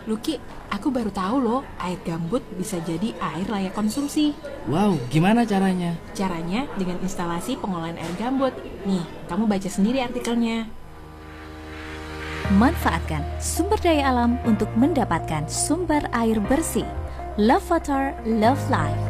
Luki, aku baru tahu loh, air gambut bisa jadi air layak konsumsi. Wow, gimana caranya? Caranya dengan instalasi pengolahan air gambut. Nih, kamu baca sendiri artikelnya. Manfaatkan sumber daya alam untuk mendapatkan sumber air bersih. Love Water, Love Life.